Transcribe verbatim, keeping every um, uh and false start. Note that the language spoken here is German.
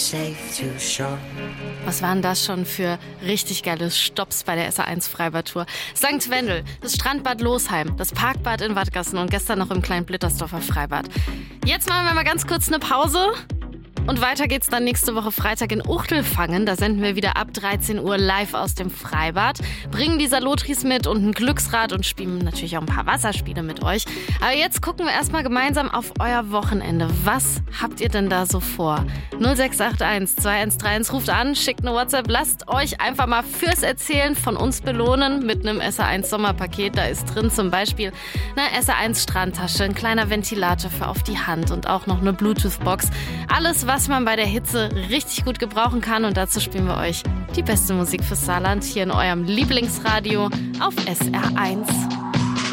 safe to shore. Was waren das schon für richtig geile Stopps bei der S A eins Freibad-Tour? Sankt Wendel, das Strandbad Losheim, das Parkbad in Wattgassen und gestern noch im kleinen Blittersdorfer Freibad. Jetzt machen wir mal ganz kurz eine Pause. Und weiter geht's dann nächste Woche Freitag in Uchtelfangen. Da senden wir wieder ab dreizehn Uhr live aus dem Freibad. Bringen die Salotris mit und ein Glücksrad und spielen natürlich auch ein paar Wasserspiele mit euch. Aber jetzt gucken wir erstmal gemeinsam auf euer Wochenende. Was habt ihr denn da so vor? null sechs acht eins zwei eins drei eins ruft an, schickt eine WhatsApp. Lasst euch einfach mal fürs Erzählen von uns belohnen mit einem S A eins Sommerpaket. Da ist drin zum Beispiel eine S A eins Strandtasche, ein kleiner Ventilator für auf die Hand und auch noch eine Bluetooth-Box. Alles, was man bei der Hitze richtig gut gebrauchen kann. Und dazu spielen wir euch die beste Musik fürs Saarland hier in eurem Lieblingsradio auf S R eins.